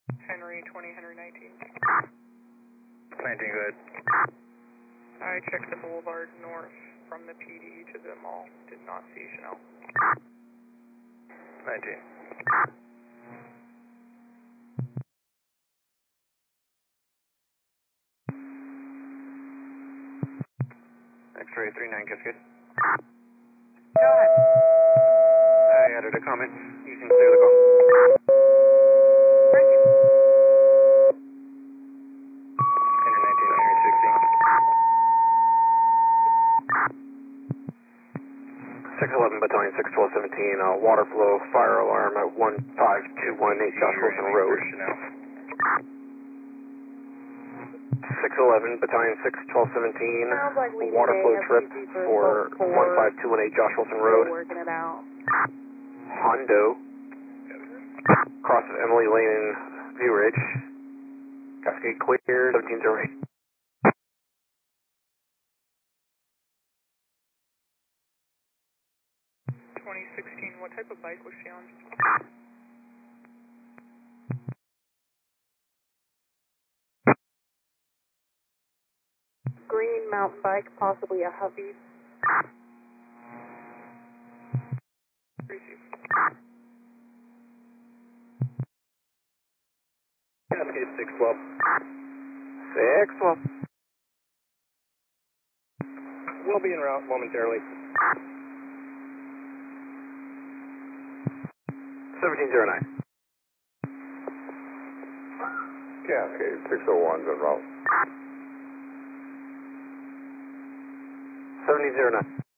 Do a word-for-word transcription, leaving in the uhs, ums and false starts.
Henry twenty, Henry nineteen. nineteen, go ahead. I checked the boulevard north from the P D to the mall. Did not see Chanel. nineteen. X-ray three nine, Cascade. Go ahead. I added a comment. You can clear the call. Thank you. Henry nineteen, Henry sixteen. six eleven Battalion, six twelve seventeen, uh, water flow, fire alarm at one five two one eight Josh Wilson Road. six eleven Battalion, six twelve seventeen, Sounds like we water need flow A F trip C for one five two one eight Josh Wilson Road. Still working it out. Hondo, cross of Emily Lane and View Ridge. Cascade clear, seventeen zero eight. twenty sixteen, what type of bike was she on? Green mountain bike, possibly a Huffy. Receive. Cascade six twelve. six twelve. We'll be en route momentarily. seventeen zero nine. Cascade six oh one's en route. seventeen zero nine.